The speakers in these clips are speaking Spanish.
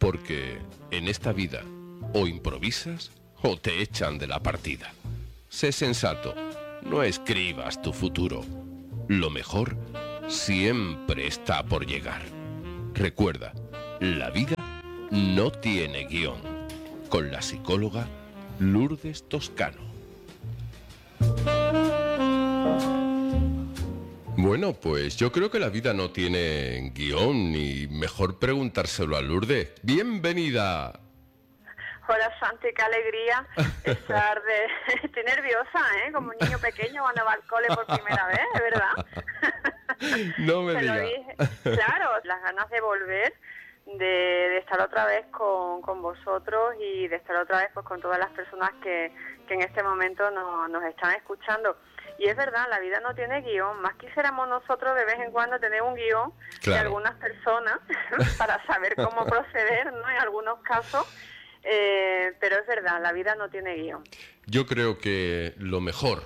Porque en esta vida o improvisas o te echan de la partida. Sé sensato, no escribas tu futuro. Lo mejor siempre está por llegar. Recuerda, la vida no tiene guión. Con la psicóloga Lourdes Toscano. Bueno, pues yo creo que la vida no tiene guión y mejor preguntárselo a Lourdes. ¡Bienvenida! Hola Santi, qué alegría estar Estoy nerviosa, Como un niño pequeño cuando va al cole por primera vez, ¿es verdad? No me Te lo digas. dije. Claro, las ganas de volver, de estar otra vez con vosotros y de estar otra vez pues con todas las personas que en este momento nos están escuchando. Y es verdad, la vida no tiene guión. Más quisiéramos nosotros de vez en cuando tener un guión de algunas personas para saber cómo proceder, ¿no? En algunos casos. Pero es verdad, la vida no tiene guión. Yo creo que lo mejor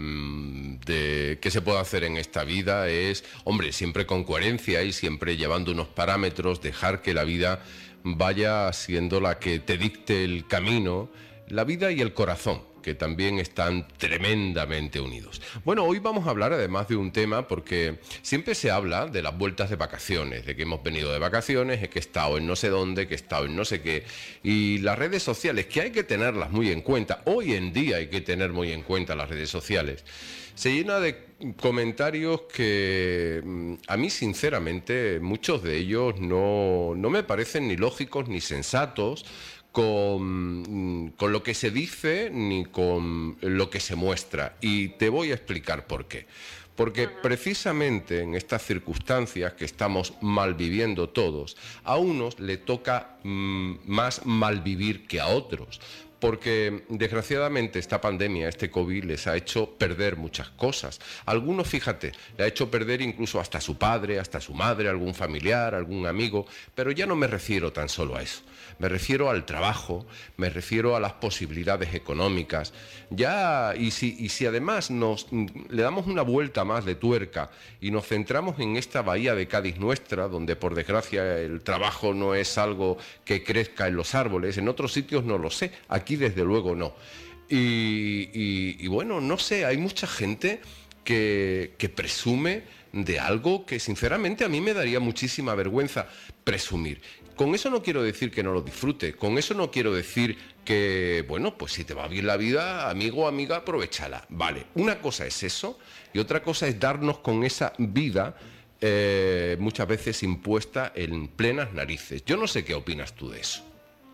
que se puede hacer en esta vida es, hombre, siempre con coherencia y siempre llevando unos parámetros, dejar que la vida vaya siendo la que te dicte el camino, la vida y el corazón, que también están tremendamente unidos. Bueno, hoy vamos a hablar además de un tema, porque siempre se habla de las vueltas de vacaciones, de que hemos venido de vacaciones, de que he estado en no sé dónde, que he estado en no sé qué, y las redes sociales, que hay que tenerlas muy en cuenta, hoy en día hay que tener muy en cuenta las redes sociales, se llena de comentarios que a mí sinceramente muchos de ellos no me parecen ni lógicos ni sensatos, con lo que se dice ni con lo que se muestra. Y te voy a explicar por qué. Porque precisamente en estas circunstancias que estamos malviviendo todos, a unos le toca más malvivir que a otros. Porque desgraciadamente esta pandemia, este COVID, les ha hecho perder muchas cosas. Algunos, fíjate, le ha hecho perder incluso hasta su padre, hasta su madre, algún familiar, algún amigo, pero ya no me refiero tan solo a eso. Me refiero al trabajo, me refiero a las posibilidades económicas. Y si además le damos una vuelta más de tuerca y nos centramos en esta bahía de Cádiz nuestra, donde por desgracia el trabajo no es algo que crezca en los árboles, en otros sitios no lo sé, aquí desde luego no. Y bueno, no sé, hay mucha gente que presume de algo que sinceramente a mí me daría muchísima vergüenza presumir. Con eso no quiero decir que no lo disfrute, con eso no quiero decir que, bueno, pues si te va bien la vida, amigo o amiga, aprovéchala. Vale, una cosa es eso y otra cosa es darnos con esa vida muchas veces impuesta en plenas narices. Yo no sé qué opinas tú de eso.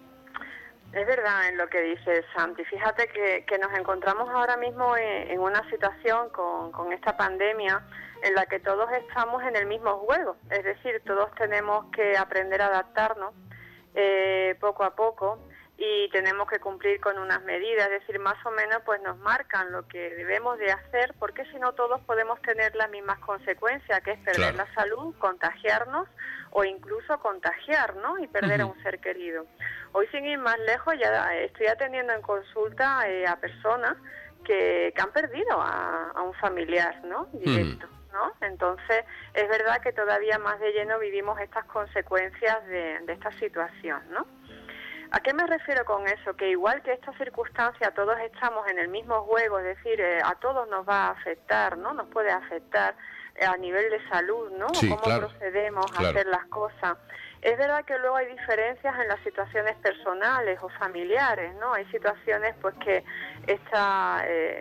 Es verdad en lo que dices, Santi. Fíjate que nos encontramos ahora mismo en una situación con esta pandemia en la que todos estamos en el mismo juego. Es decir, todos tenemos que aprender a adaptarnos poco a poco y tenemos que cumplir con unas medidas. Es decir, más o menos pues nos marcan lo que debemos de hacer, porque si no todos podemos tener las mismas consecuencias, que es perder la salud, contagiarnos o incluso contagiar, ¿no? Y perder a un ser querido. Hoy, sin ir más lejos, ya estoy atendiendo en consulta a personas que han perdido a un familiar, ¿no? Directo, ¿no? Entonces, es verdad que todavía más de lleno vivimos estas consecuencias de esta situación, ¿no? ¿A qué me refiero con eso? Que igual que esta circunstancia todos estamos en el mismo juego, es decir, a todos nos va a afectar, ¿no? Nos puede afectar a nivel de salud, ¿no? Sí, cómo procedemos a hacer las cosas. Es verdad que luego hay diferencias en las situaciones personales o familiares, ¿no? Hay situaciones pues que esta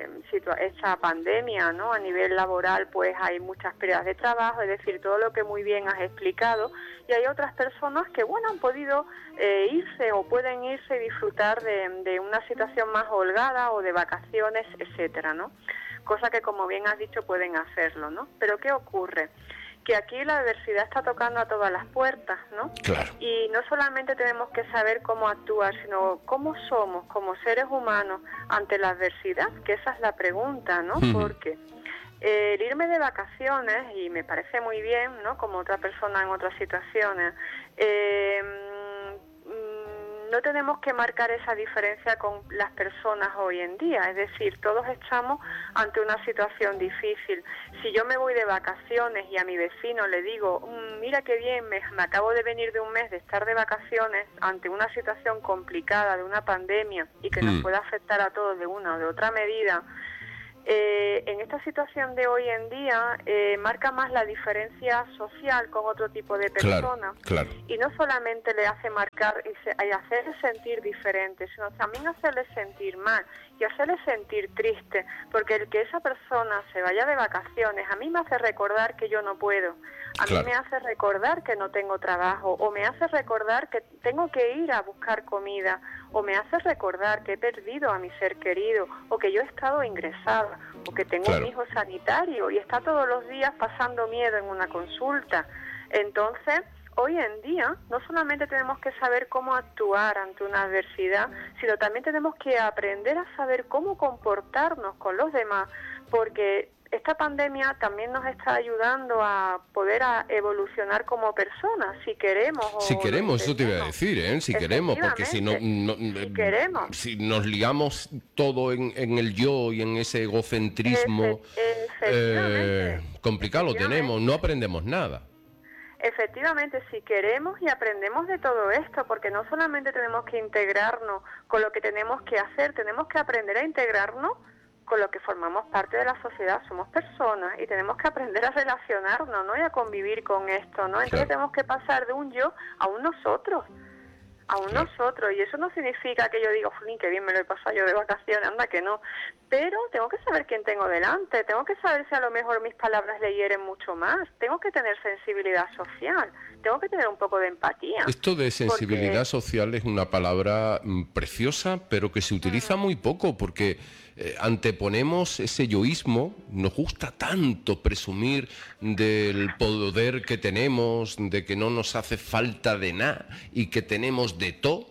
pandemia, ¿no? A nivel laboral pues hay muchas pérdidas de trabajo, es decir, todo lo que muy bien has explicado, y hay otras personas que, bueno, han podido irse o pueden irse y disfrutar de una situación más holgada o de vacaciones, etcétera, ¿no? Cosa que, como bien has dicho, pueden hacerlo, ¿no? Pero ¿qué ocurre? Que aquí la adversidad está tocando a todas las puertas, ¿no? Claro. Y no solamente tenemos que saber cómo actuar, sino cómo somos como seres humanos ante la adversidad, que esa es la pregunta, ¿no? Porque el irme de vacaciones, y me parece muy bien, ¿no? Como otra persona en otras situaciones, no tenemos que marcar esa diferencia con las personas hoy en día, es decir, todos estamos ante una situación difícil. Si yo me voy de vacaciones y a mi vecino le digo, mira qué bien, me acabo de venir de un mes de estar de vacaciones ante una situación complicada de una pandemia y que nos puede afectar a todos de una o de otra medida, en esta situación de hoy en día marca más la diferencia social con otro tipo de personas, claro. Y no solamente le hace marcar y hacerle sentir diferente, sino también hacerle sentir mal y hacerle sentir triste, porque el que esa persona se vaya de vacaciones a mí me hace recordar que yo no puedo, a mí me hace recordar que no tengo trabajo, o me hace recordar que tengo que ir a buscar comida, o me hace recordar que he perdido a mi ser querido, o que yo he estado ingresada, o que tengo un hijo sanitario y está todos los días pasando miedo en una consulta. Entonces, hoy en día no solamente tenemos que saber cómo actuar ante una adversidad, sino también tenemos que aprender a saber cómo comportarnos con los demás, porque esta pandemia también nos está ayudando a poder evolucionar como personas, si queremos. Si queremos, eso te iba a decir, si queremos, porque si no, si queremos. Si nos liamos todo en el yo y en ese egocentrismo, complicado lo tenemos, no aprendemos nada. Efectivamente, si queremos y aprendemos de todo esto, porque no solamente tenemos que integrarnos con lo que tenemos que hacer, tenemos que aprender a integrarnos con lo que formamos parte de la sociedad, somos personas y tenemos que aprender a relacionarnos, ¿no? Y a convivir con esto, ¿no? Entonces tenemos que pasar de un yo a un nosotros, y eso no significa que yo diga, qué bien me lo he pasado yo de vacaciones, anda que no, pero tengo que saber quién tengo delante, tengo que saber si a lo mejor mis palabras le hieren mucho más, tengo que tener sensibilidad social, tengo que tener un poco de empatía. Esto de sensibilidad social es una palabra preciosa, pero que se utiliza muy poco, porque anteponemos ese yoísmo, nos gusta tanto presumir del poder que tenemos, de que no nos hace falta de nada y que tenemos de todo,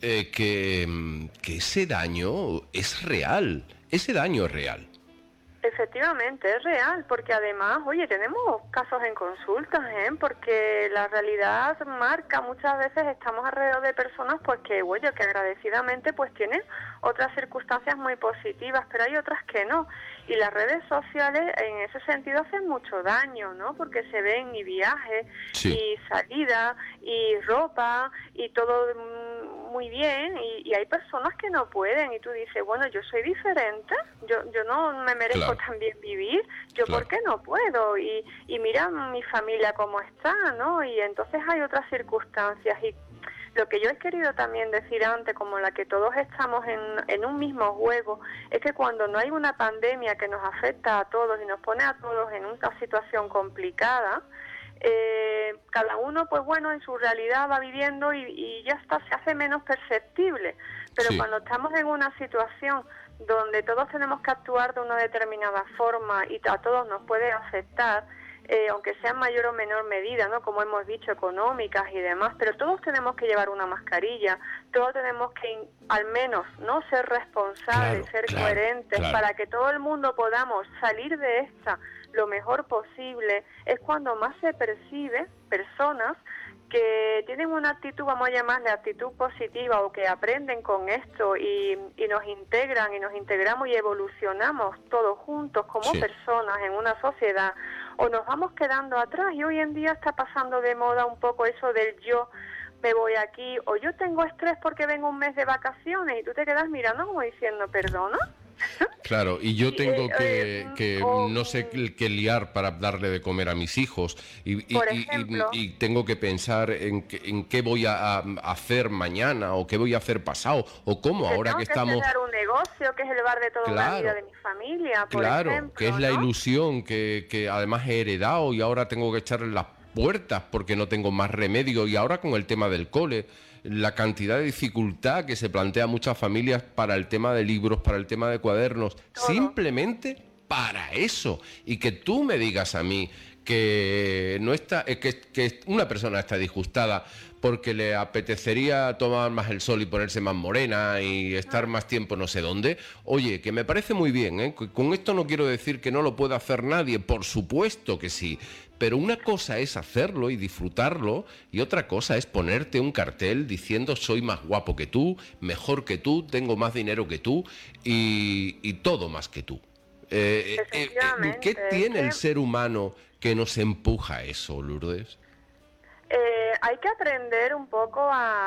que ese daño es real, ese daño es real. Efectivamente, es real, porque además, tenemos casos en consultas, porque la realidad marca, muchas veces estamos alrededor de personas pues que agradecidamente pues tienen otras circunstancias muy positivas, pero hay otras que no. Y las redes sociales en ese sentido hacen mucho daño, ¿no? Porque se ven y viajes, y salida, y ropa, y todo muy bien, y hay personas que no pueden, y tú dices, bueno, yo soy diferente, yo no me merezco también vivir, yo ¿por qué no puedo? Y mira mi familia cómo está, ¿no? Y entonces hay otras circunstancias, y lo que yo he querido también decir antes, como la que todos estamos en un mismo juego, es que cuando no hay una pandemia que nos afecta a todos y nos pone a todos en una situación complicada, cada uno pues en su realidad va viviendo y ya está, se hace menos perceptible, pero cuando estamos en una situación donde todos tenemos que actuar de una determinada forma y a todos nos puede afectar, aunque sea en mayor o menor medida, ¿no? Como hemos dicho, económicas y demás, pero todos tenemos que llevar una mascarilla, todos tenemos que al menos no ser responsables, ser coherentes, para que todo el mundo podamos salir de esta lo mejor posible. Es cuando más se percibe personas que tienen una actitud, vamos a llamarle actitud positiva, o que aprenden con esto y nos integran y nos integramos y evolucionamos todos juntos como personas en una sociedad, o nos vamos quedando atrás. Y hoy en día está pasando de moda un poco eso del yo me voy aquí, o yo tengo estrés porque vengo un mes de vacaciones, y tú te quedas mirando como diciendo, ¿perdona? Claro, y yo tengo que no sé qué liar para darle de comer a mis hijos y tengo que pensar en qué voy a hacer mañana, o qué voy a hacer pasado, o cómo ahora que estamos... Tengo que un negocio que es el bar de toda la vida de mi familia, por ejemplo, que es la ilusión que además he heredado, y ahora tengo que echarle las puertas porque no tengo más remedio. Y ahora con el tema del cole, la cantidad de dificultad que se plantea a muchas familias para el tema de libros, para el tema de cuadernos, simplemente para eso. Y que tú me digas a mí que no está, que una persona está disgustada porque le apetecería tomar más el sol y ponerse más morena y estar más tiempo no sé dónde. Oye, que me parece muy bien, ¿eh? Con esto no quiero decir que no lo pueda hacer nadie, por supuesto que sí. Pero una cosa es hacerlo y disfrutarlo y otra cosa es ponerte un cartel diciendo soy más guapo que tú, mejor que tú, tengo más dinero que tú y todo más que tú. ¿Qué tiene el ser humano que nos empuja a eso, Lourdes? Hay que aprender un poco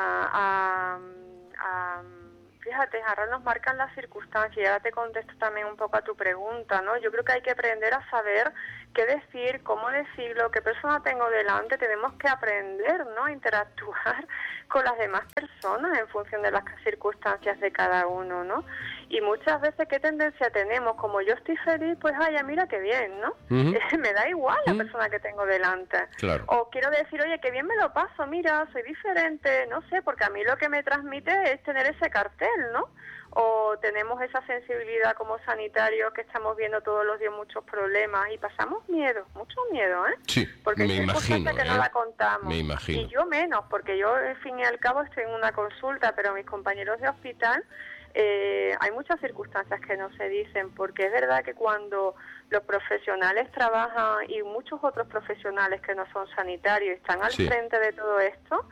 fíjate, ahora nos marcan las circunstancias, y ahora te contesto también un poco a tu pregunta, ¿no? Yo creo que hay que aprender a saber qué decir, cómo decirlo, qué persona tengo delante, tenemos que aprender, ¿no?, a interactuar con las demás personas en función de las circunstancias de cada uno, ¿no? Y muchas veces, ¿qué tendencia tenemos? Como yo estoy feliz, pues, ay, mira qué bien, ¿no? Me da igual la persona que tengo delante. Claro. O quiero decir, oye, qué bien me lo paso, mira, soy diferente, no sé, porque a mí lo que me transmite es tener ese cartel, ¿no? O tenemos esa sensibilidad como sanitarios que estamos viendo todos los días muchos problemas y pasamos miedo, mucho miedo, ¿eh? Sí, porque me imagino, que no la contamos. Me imagino. Y yo menos, porque yo, al fin y al cabo, estoy en una consulta, pero mis compañeros de hospital, hay muchas circunstancias que no se dicen, porque es verdad que cuando los profesionales trabajan y muchos otros profesionales que no son sanitarios están al frente de todo esto,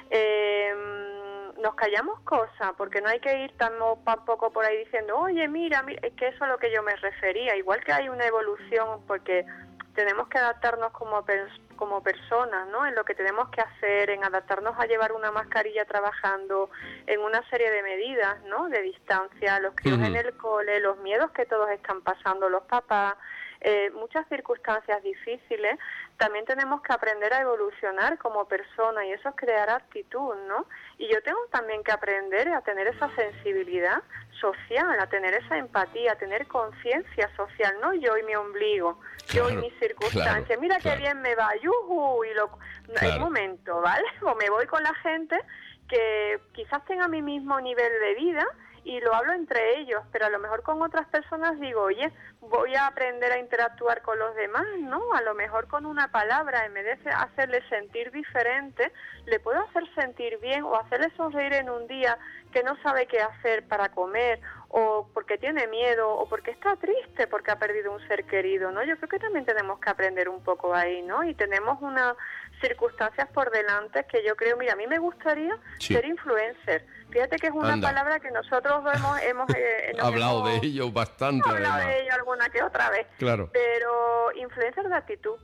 nos callamos cosas, porque no hay que ir tampoco por ahí diciendo, oye, mira, es que eso es a lo que yo me refería, igual que hay una evolución, porque tenemos que adaptarnos como personas, ¿no?, en lo que tenemos que hacer, en adaptarnos a llevar una mascarilla trabajando, en una serie de medidas, ¿no?, de distancia, los críos en el cole, los miedos que todos están pasando los papás, muchas circunstancias difíciles. También tenemos que aprender a evolucionar como persona y eso es crear actitud, ¿no? Y yo tengo también que aprender a tener esa sensibilidad social, a tener esa empatía, a tener conciencia social, no yo y mi ombligo, yo y mis circunstancias. Mira qué bien me va, yujú, hay un momento, ¿vale? O me voy con la gente que quizás tenga mi mismo nivel de vida y lo hablo entre ellos, pero a lo mejor con otras personas digo, oye, voy a aprender a interactuar con los demás, ¿no? A lo mejor con una palabra, en vez de hacerle sentir diferente, le puedo hacer sentir bien o hacerle sonreír en un día que no sabe qué hacer para comer, o porque tiene miedo, o porque está triste porque ha perdido un ser querido, ¿no? Yo creo que también tenemos que aprender un poco ahí, ¿no? Y tenemos unas circunstancias por delante que yo creo, mira, a mí me gustaría ser influencer. Fíjate que es una palabra que nosotros hemos hablado de ello bastante. Hablado de ello alguna que otra vez. Claro. Pero influencer de actitud,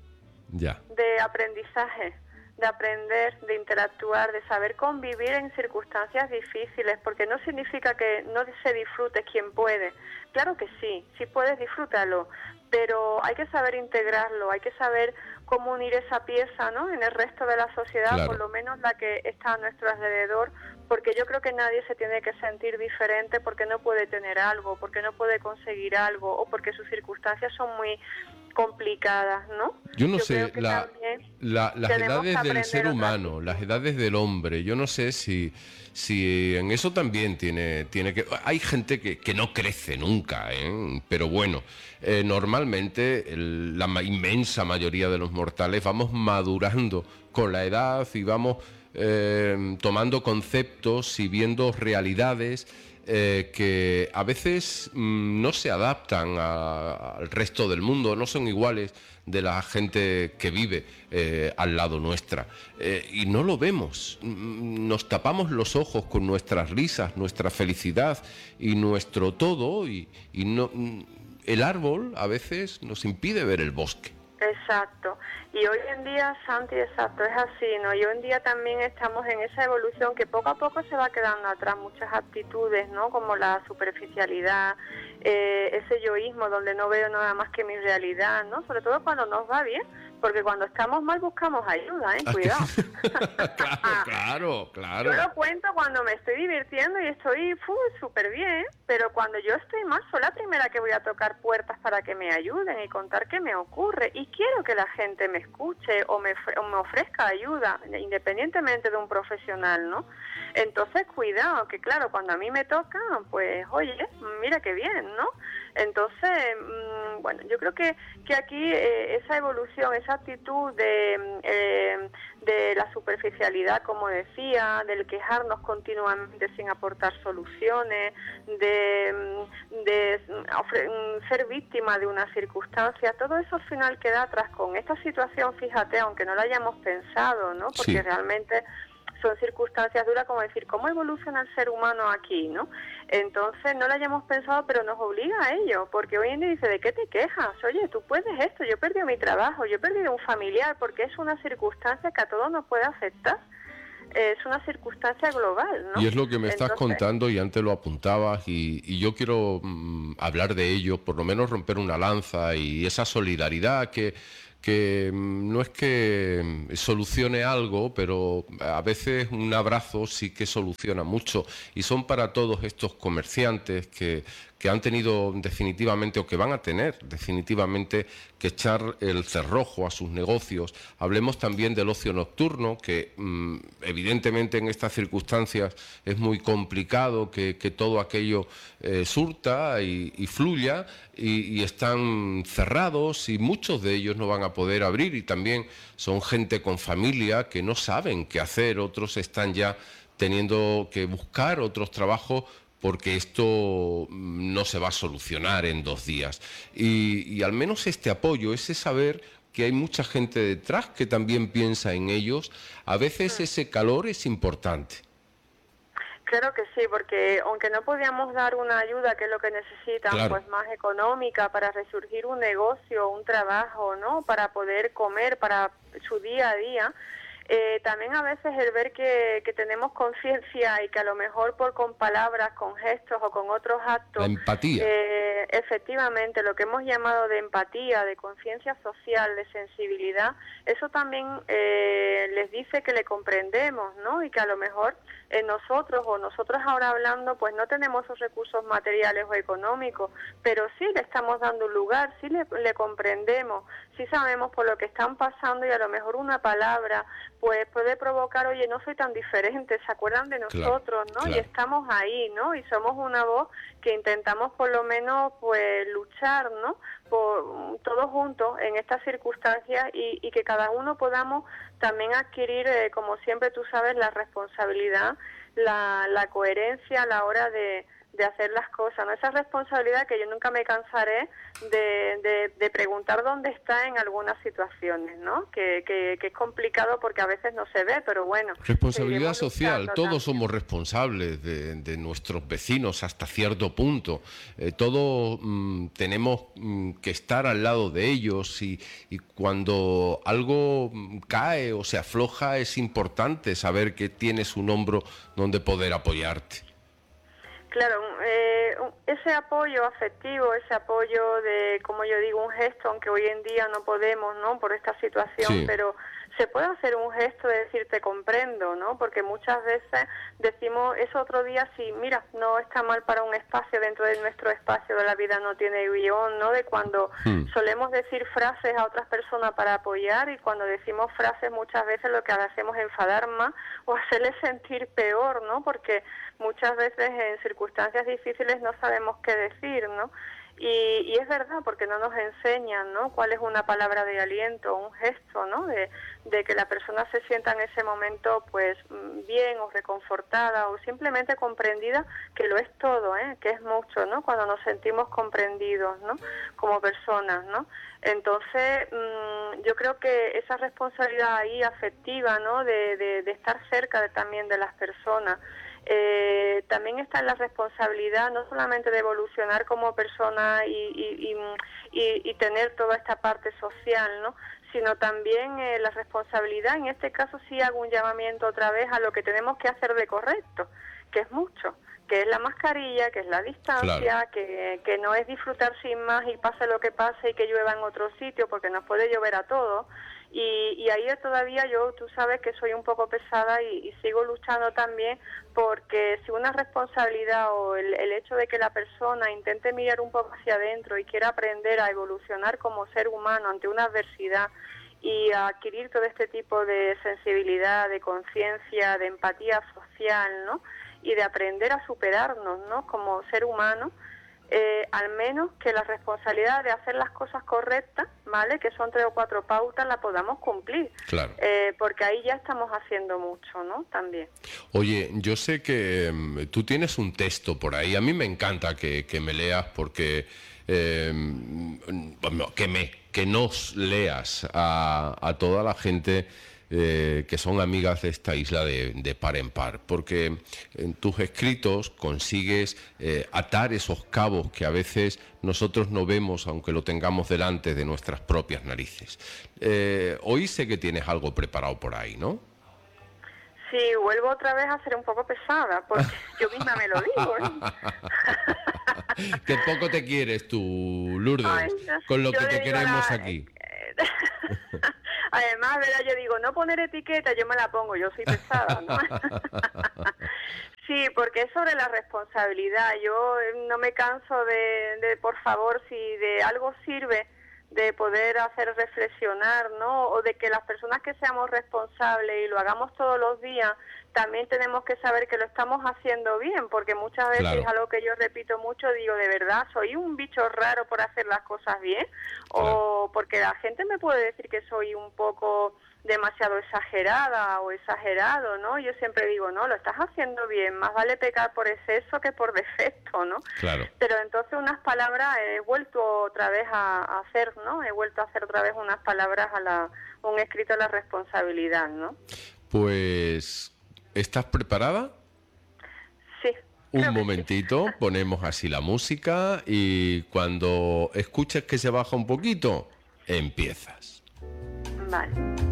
de aprendizaje, de aprender, de interactuar, de saber convivir en circunstancias difíciles, porque no significa que no se disfrute quien puede. Claro que sí puedes, disfrútalo, pero hay que saber integrarlo, hay que saber cómo unir esa pieza, ¿no?, en el resto de la sociedad, por lo menos la que está a nuestro alrededor, porque yo creo que nadie se tiene que sentir diferente porque no puede tener algo, porque no puede conseguir algo o porque sus circunstancias son muy complicadas, ¿no? Yo no sé, las edades del ser humano, las edades del hombre, yo no sé si en eso también tiene que... Hay gente que no crece nunca, ¿eh? Pero bueno, normalmente la inmensa mayoría de los mortales vamos madurando con la edad y vamos tomando conceptos y viendo realidades que a veces no se adaptan al resto del mundo, no son iguales de la gente que vive al lado nuestra. Y no lo vemos, nos tapamos los ojos con nuestras risas, nuestra felicidad y nuestro todo, y no, el árbol a veces nos impide ver el bosque. Exacto. Y hoy en día, Santi, exacto, es así, ¿no? Y hoy en día también estamos en esa evolución que poco a poco se va quedando atrás muchas actitudes, ¿no? Como la superficialidad, ese yoísmo donde no veo nada más que mi realidad, ¿no? Sobre todo cuando nos va bien, porque cuando estamos mal buscamos ayuda, cuidado. Claro. Yo lo cuento cuando me estoy divirtiendo y estoy súper bien, pero cuando yo estoy mal soy la primera que voy a tocar puertas para que me ayuden y contar qué me ocurre, y quiero que la gente me escuche o me ofrezca ayuda, independientemente de un profesional, ¿no? Entonces, cuidado, que claro, cuando a mí me toca, pues, oye, mira qué bien, ¿no? Entonces, bueno, yo creo que aquí esa evolución, ese esa actitud de la superficialidad, como decía, del quejarnos continuamente sin aportar soluciones, de ser víctima de una circunstancia, todo eso al final queda atrás. Con esta situación, fíjate, aunque no la hayamos pensado, ¿no? Porque Sí. realmente son circunstancias duras, como decir, ¿cómo evoluciona el ser humano aquí, no? Entonces no lo hayamos pensado, pero nos obliga a ello, porque hoy en día dice, ¿de qué te quejas? Oye, tú puedes esto, yo he perdido mi trabajo, yo he perdido un familiar, porque es una circunstancia que a todos nos puede afectar, es una circunstancia global, ¿no? Y es lo que me estás Entonces, contando y antes lo apuntabas y yo quiero hablar de ello, por lo menos romper una lanza y esa solidaridad que no es que solucione algo, pero a veces un abrazo sí que soluciona mucho y son para todos estos comerciantes que han tenido definitivamente o que van a tener definitivamente que echar el cerrojo a sus negocios. Hablemos también del ocio nocturno, que evidentemente en estas circunstancias es muy complicado que todo aquello surta y fluya y están cerrados y muchos de ellos no van a poder abrir y también son gente con familia que no saben qué hacer, otros están ya teniendo que buscar otros trabajos porque esto no se va a solucionar en 2 días. Y al menos este apoyo, ese saber que hay mucha gente detrás que también piensa en ellos, a veces ese calor es importante. claro que sí, porque aunque no podíamos dar una ayuda, que es lo que necesitan, Claro, pues más económica para resurgir un negocio, un trabajo, ¿no? Para poder comer, para su día a día. También a veces el ver que tenemos conciencia y que a lo mejor con palabras, con gestos o con otros la actos, empatía, efectivamente lo que hemos llamado de empatía, de conciencia social, de sensibilidad, eso también les dice que le comprendemos, ¿no? Y que a lo mejor nosotros o nosotras ahora hablando, pues no tenemos esos recursos materiales o económicos, pero sí le estamos dando un lugar, sí le comprendemos, sí sabemos por lo que están pasando y a lo mejor una palabra pues puede provocar, oye, no soy tan diferente, se acuerdan de claro, nosotros, ¿no? Y claro. estamos ahí, ¿no? Y somos una voz que intentamos por lo menos pues luchar, ¿no? Por todos juntos en estas circunstancias y que cada uno podamos también adquirir, como siempre tú sabes, la responsabilidad, la coherencia a la hora de hacer las cosas, ¿no? Esa responsabilidad que yo nunca me cansaré de preguntar dónde está en algunas situaciones, ¿no? Que es complicado porque a veces no se ve, pero bueno, Responsabilidad seguiremos social, luchando todos también. somos responsables de nuestros vecinos hasta cierto punto. Todos tenemos que estar al lado de ellos y cuando algo cae o se afloja es importante saber que tienes un hombro donde poder apoyarte. Claro, ese apoyo afectivo, ese apoyo de, como yo digo, un gesto, aunque hoy en día no podemos, ¿no? Por esta situación, Sí, pero se puede hacer un gesto de decir te comprendo, ¿no? Porque muchas veces decimos eso otro día, sí, mira, no está mal para un espacio, dentro de nuestro espacio de la vida no tiene guión, ¿no? De cuando solemos decir frases a otras personas para apoyar y cuando decimos frases muchas veces lo que hacemos es enfadar más o hacerles sentir peor, ¿no? Porque muchas veces en circunstancias difíciles no sabemos qué decir, ¿no? Y es verdad, porque no nos enseñan, ¿no? Cuál es una palabra de aliento, un gesto, ¿no? De que la persona se sienta en ese momento, pues, bien o reconfortada o simplemente comprendida, que lo es todo, ¿eh? Que es mucho, ¿no? Cuando nos sentimos comprendidos, ¿no? Como personas, ¿no? Entonces, yo creo que esa responsabilidad ahí afectiva, ¿no? De estar cerca también de las personas. También está en la responsabilidad no solamente de evolucionar como persona y tener toda esta parte social, ¿no? Sino también la responsabilidad, en este caso sí hago un llamamiento otra vez a lo que tenemos que hacer de correcto, que es mucho, que es la mascarilla, que es la claro. distancia, que no es disfrutar sin más y pase lo que pase y que llueva en otro sitio, porque nos puede llover a todos. Y ahí todavía yo, tú sabes que soy un poco pesada y sigo luchando también porque si una responsabilidad o el hecho de que la persona intente mirar un poco hacia adentro y quiera aprender a evolucionar como ser humano ante una adversidad y a adquirir todo este tipo de sensibilidad, de conciencia, de empatía social, ¿no? Y de aprender a superarnos, ¿no? Como ser humano, al menos que la responsabilidad de hacer las cosas correctas, ¿vale?, que son 3 o 4 pautas, la podamos cumplir. Claro. Porque ahí ya estamos haciendo mucho, ¿no?, también. Oye, yo sé que tú tienes un texto por ahí. A mí me encanta que me leas porque... que nos leas a toda la gente que son amigas de esta isla de par en par, porque en tus escritos consigues atar esos cabos que a veces nosotros no vemos, aunque lo tengamos delante de nuestras propias narices. Hoy sé que tienes algo preparado por ahí, ¿no? Sí, vuelvo otra vez a ser un poco pesada, porque yo misma me lo digo, ¿eh? Que poco te quieres tú, Lourdes, ay, con lo que te queremos aquí. Además, ¿verdad? Yo digo, no poner etiqueta, yo me la pongo, yo soy pesada, ¿no? Sí, porque es sobre la responsabilidad. Yo no me canso de por favor, si de algo sirve, de poder hacer reflexionar, ¿no? O de que las personas que seamos responsables y lo hagamos todos los días, también tenemos que saber que lo estamos haciendo bien, porque muchas veces, claro, algo que yo repito mucho, digo, ¿de verdad soy un bicho raro por hacer las cosas bien? Claro. O porque la gente me puede decir que soy un poco demasiado exagerada o exagerado, ¿no? Yo siempre digo, no, lo estás haciendo bien, más vale pecar por exceso que por defecto, ¿no? Claro. Pero entonces unas palabras he vuelto otra vez a hacer, ¿no? He vuelto a hacer otra vez unas palabras un escrito a la responsabilidad, ¿no? Pues, ¿estás preparada? Sí. Un momentito, sí. Ponemos así la música y cuando escuches que se baja un poquito, empiezas. Vale.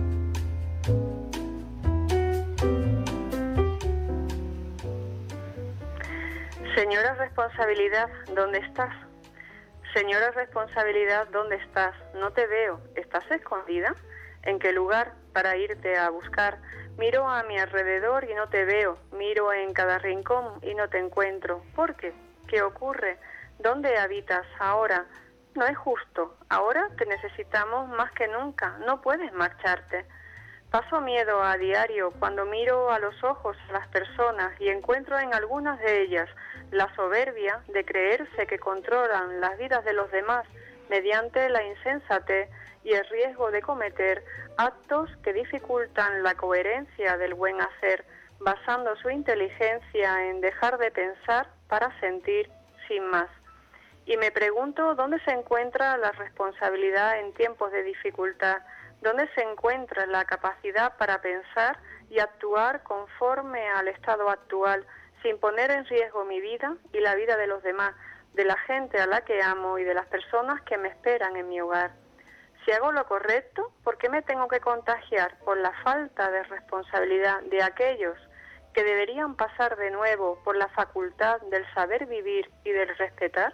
Señora responsabilidad, ¿dónde estás? Señora responsabilidad, ¿dónde estás? No te veo. ¿Estás escondida? ¿En qué lugar para irte a buscar? Miro a mi alrededor y no te veo. Miro en cada rincón y no te encuentro. ¿Por qué? ¿Qué ocurre? ¿Dónde habitas ahora? No es justo. Ahora te necesitamos más que nunca. No puedes marcharte. Paso miedo a diario cuando miro a los ojos a las personas y encuentro en algunas de ellas la soberbia de creerse que controlan las vidas de los demás mediante la insensatez y el riesgo de cometer actos que dificultan la coherencia del buen hacer, basando su inteligencia en dejar de pensar para sentir sin más. Y me pregunto dónde se encuentra la responsabilidad en tiempos de dificultad, dónde se encuentra la capacidad para pensar y actuar conforme al estado actual, sin poner en riesgo mi vida y la vida de los demás, de la gente a la que amo y de las personas que me esperan en mi hogar. Si hago lo correcto, ¿por qué me tengo que contagiar por la falta de responsabilidad de aquellos que deberían pasar de nuevo por la facultad del saber vivir y del respetar?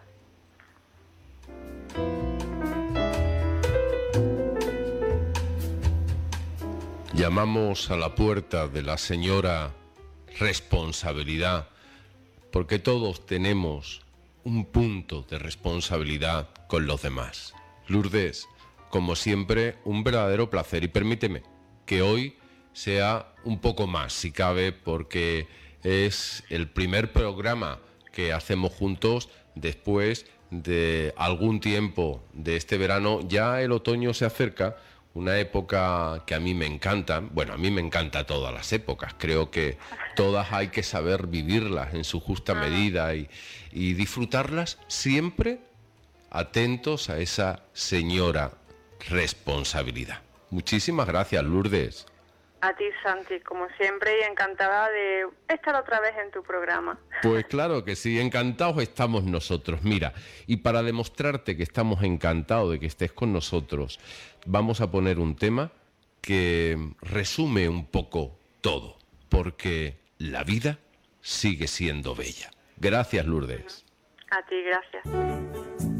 Llamamos a la puerta de la señora responsabilidad, porque todos tenemos un punto de responsabilidad con los demás. Lourdes, como siempre, un verdadero placer y permíteme que hoy sea un poco más, si cabe, porque es el primer programa que hacemos juntos después de algún tiempo de este verano. Ya el otoño se acerca, una época que a mí me encanta. Bueno, a mí me encanta todas las épocas. Creo que todas hay que saber vivirlas en su justa medida y disfrutarlas siempre atentos a esa señora responsabilidad. Muchísimas gracias, Lourdes. A ti, Santi, como siempre, y encantada de estar otra vez en tu programa. Pues claro que sí, encantados estamos nosotros. Mira, y para demostrarte que estamos encantados de que estés con nosotros, vamos a poner un tema que resume un poco todo, porque la vida sigue siendo bella. Gracias, Lourdes. A ti, gracias.